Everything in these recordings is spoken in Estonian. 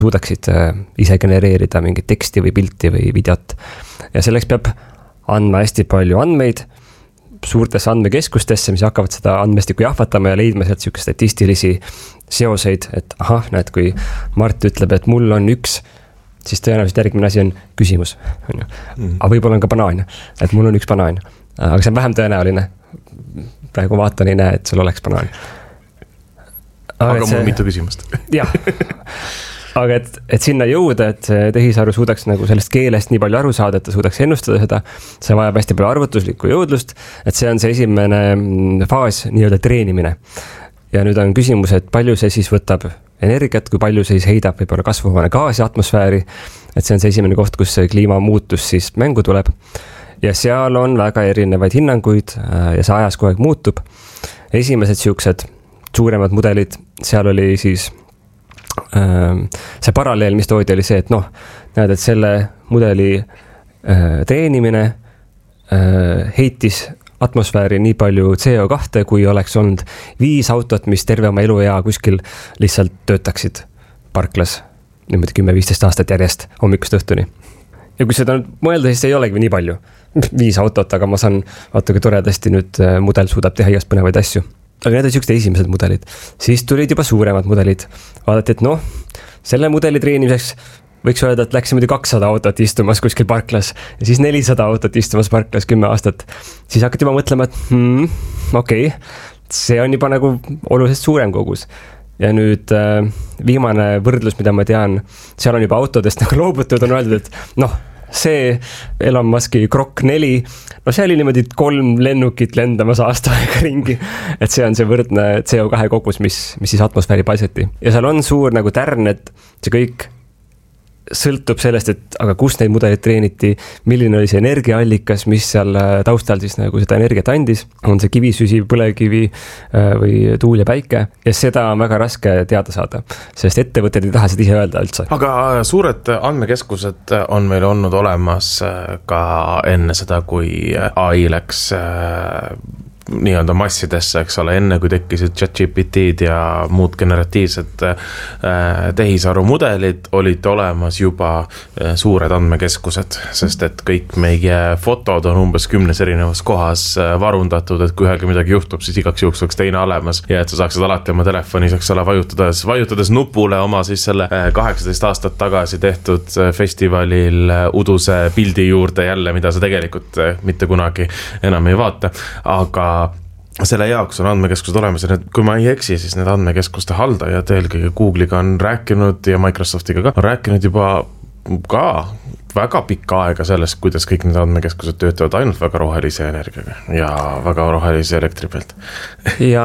suudaksid ise genereerida mingit teksti või pilti või videot. Ja selleks peab andma hästi palju andmeid suurtesse andmekeskustesse, mis hakkavad seda andmestikku jahvatama ja leidma sealt siuke statistilisi seoseid, et ahah, näed, kui Mart ütleb, et mul on üks, siis tõenäoliselt järgmine asi on küsimus. Aga võib-olla on ka banaan, et mul on üks banaan. Aga see on vähem tõenäoline. Praegu vaatan ei näe, et sul oleks banaan. Aga mul on mitu küsimust. Jah. Aga et sinna jõuda, et tehisaru suudaks nagu sellest keelest nii palju aru saada, et ta suudaks ennustada seda, see vajab hästi palju arvutuslikku jõudlust, et see on see esimene faas, nii-öelda treenimine. Ja nüüd on küsimus, et palju see siis võtab energiat, kui palju see siis heidab võib-olla kasvuhoonegaasi atmosfääri, et see on see esimene koht, kus see kliimamuutus siis mängu tuleb. Ja seal on väga erinevaid hinnanguid ja see ajas kogu aeg muutub. Esimesed siuksed suuremad mudelid, seal oli siis see paralleel, mis toodi, oli see, et näed, et selle mudeli treenimine heitis atmosfääri nii palju CO2, kui oleks olnud 5 autot, mis terve oma eluea kuskil lihtsalt töötaksid parklas niimoodi 10-15 aastat järjest hommikust õhtuni. Ja kui seda mõelda, siis ei olegi nii palju. 5 autot, aga ma saan vaata, kui toredasti nüüd mudel suudab teha igast põnevaid asju. Aga need on siuksed esimesed mudelid. Siis tulid juba suuremad mudelid. Vaadati, et selle mudeli treenimiseks võiks öelda, et läks 200 autot istumas kuskil parklas ja siis 400 autot istumas parklas 10 aastat. Siis hakati juba mõtlema, et okei, see on juba nagu oluliselt suurem kogus. Ja nüüd viimane võrdlus, mida ma tean, seal on juba autodest nagu loobutud, on öeldud, et see Elon Muski Grok 4, see oli niimoodi 3 lennukit lendamas aasta aega ringi, et see on see võrdne CO2 kogus, mis siis atmosfääri paisati. Ja seal on suur nagu tärn, et see kõik sõltub sellest, et aga kus neid mudelid treeniti, milline oli see energiaallikas, mis seal taustal siis nagu seda energiat andis, on see kivisüsi, põlevkivi või tuul ja päike, ja seda on väga raske teada saada, sest ettevõtted ei taha seda ise öelda üldse. Aga suured andmekeskused on meil olnud olemas ka enne seda, kui AI läks nii-öelda massidesse, eks ole, enne kui tekkisid ChatGPT-d ja muud generatiivsed tehisarumudelid, olid olemas juba suured andmekeskused, sest et kõik meie fotod on umbes 10 erinevas kohas varundatud, et kui ühega midagi juhtub, siis igaks juhuks oleks teine olemas ja et sa saaksid alati oma telefonis, eks ole, vajutades nupule oma siis selle 18 aastat tagasi tehtud festivalil uduse pildi juurde jälle, mida sa tegelikult mitte kunagi enam ei vaata, aga selle jaoks on andmekeskused olemas ja kui ma ei eksi, siis need andmekeskuste haldajad eelkõige Google'iga on rääkinud ja Microsoftiga ka on rääkinud juba ka väga pikka aega sellest, kuidas kõik need andmekeskused töötavad ainult väga rohelise energiaga ja väga rohelise elektri pealt. Ja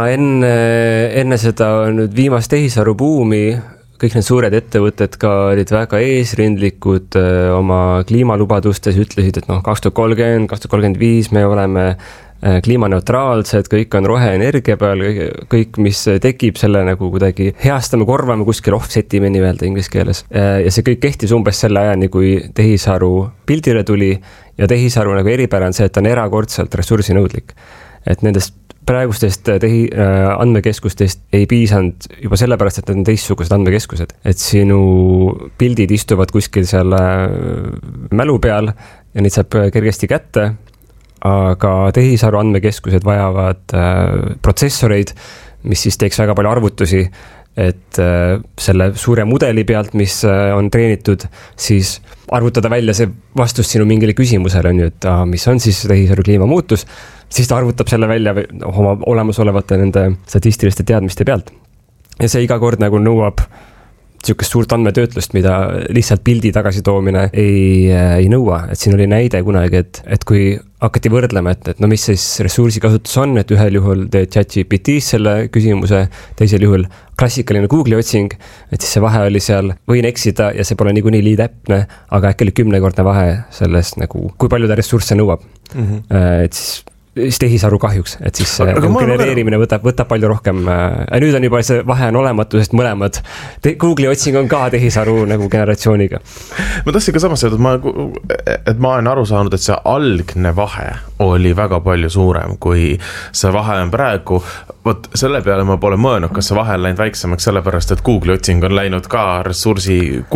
enne seda nüüd viimast tehisaru buumi kõik need suured ettevõtted ka olid väga eesrindlikud oma kliimalubadustes, ütlesid, et 2030, 2035 me oleme kliimaneutraalsed, kõik on roheenergia peal, kõik, mis tekib selle nagu kuidagi heastame, korvame kuskil offsetime nii öelda inglise keeles. Ja see kõik kehtis umbes selle ajani, kui tehisaru pildile tuli ja tehisaru nagu eripära on see, et ta on erakordselt ressursinõudlik. Et nendest praegustest andmekeskustest ei piisanud juba sellepärast, et need on teistsugused andmekeskused. Et sinu pildid istuvad kuskil seal mälu peal ja neid saab kergesti kätte, aga tehisaru andmekeskused vajavad protsessoreid, mis siis teeks väga palju arvutusi, et selle suure mudeli pealt, mis on treenitud, siis arvutada välja see vastus sinu mingile küsimusele, on ju, et mis on siis tehisaru kliimamuutus, siis ta arvutab selle välja oma olemasolevate nende statistiliste teadmiste pealt. Ja see iga kord nagu nõuab siukest suurt andmetöötlust, mida lihtsalt pildi tagasitoomine ei nõua. Et siin oli näide kunagi, et kui hakati võrdlema, et mis siis ressursikasutus on, et ühel juhul teed ChatGPT-s selle küsimuse, teisel juhul klassikaline Google'i otsing, et siis see vahe oli seal, võin eksida ja see pole niikuinii nii täpne, aga äkki oli 10-kordne vahe sellest nagu, kui palju ta ressursse nõuab. Et siis tehisaru kahjuks, et siis genereerimine võtab palju rohkem. Nüüd on juba see vahe on olematu, sest mõlemad Google'i otsing on ka tehisaru nagu generatsiooniga. Ma tahtsin ka samas öelda, et ma olen aru saanud, et see algne vahe oli väga palju suurem, kui see vahe on praegu. Võt selle peale ma pole mõelnud, kas see vahe on läinud väiksemaks sellepärast, et Google'i otsing on läinud ka ressursi